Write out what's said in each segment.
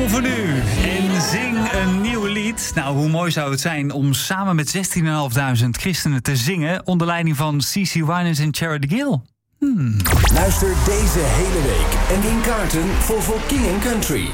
voor nu en zing een nieuw lied. Nou, hoe mooi zou het zijn om samen met 16.500 christenen te zingen onder leiding van CeCe Winans en Charity Gill. Luister deze hele week en win kaarten voor King & Country.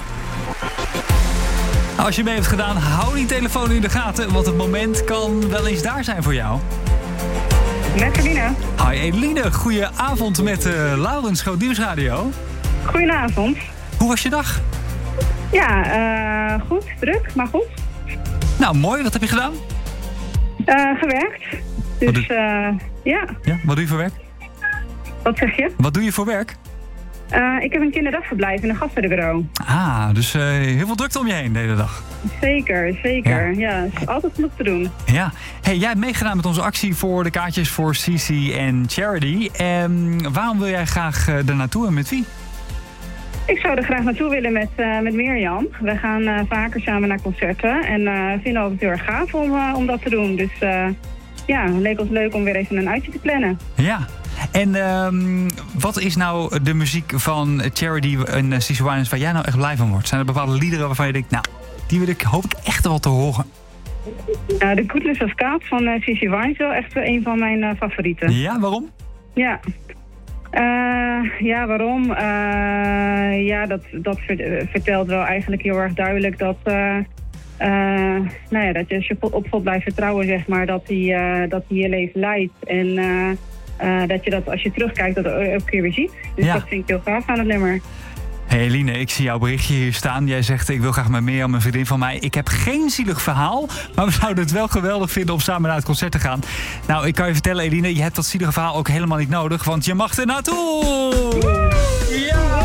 Als je mee hebt gedaan, hou die telefoon in de gaten, want het moment kan wel eens daar zijn voor jou. Met Eline. Hi Eline, goedenavond met Laurens Groot Nieuwsradio. Goedenavond. Hoe was je dag? Ja, goed. Druk, maar goed. Nou, mooi. Wat heb je gedaan? Gewerkt. Dus, ja. Ja, wat doe je voor werk? Wat zeg je? Wat doe je voor werk? Ik heb een kinderdagverblijf in een gastouderbureau. Ah, dus heel veel drukte om je heen de hele dag. Zeker. Ja, is altijd genoeg te doen. Ja. Hey, jij hebt meegedaan met onze actie voor de kaartjes voor CeCe en Charity. Waarom wil jij graag er naartoe en met wie? Ik zou er graag naartoe willen met Mirjam. We gaan vaker samen naar concerten en vinden het heel erg gaaf om dat te doen. Dus ja, het leek ons leuk om weer even een uitje te plannen. Ja. En wat is nou de muziek van Charity en CeCe Winans waar jij nou echt blij van wordt? Zijn er bepaalde liederen waarvan je denkt, nou, die hoop ik echt wel te horen? The Goodness of God van CeCe Winans wel echt een van mijn favorieten. Ja, waarom? Ja. Waarom? Dat vertelt wel eigenlijk heel erg duidelijk dat, dat je als je op God blijft vertrouwen, zeg maar, dat hij je leven leidt. En dat je dat als je terugkijkt, dat elke keer weer ziet. Dus dat vind ik heel gaaf aan het nummer. Hey Eline, ik zie jouw berichtje hier staan. Jij zegt, ik wil graag met Mirjam, een vriendin van mij. Ik heb geen zielig verhaal, maar we zouden het wel geweldig vinden om samen naar het concert te gaan. Nou, ik kan je vertellen, Eline, je hebt dat zielige verhaal ook helemaal niet nodig, want je mag er naartoe! Ja!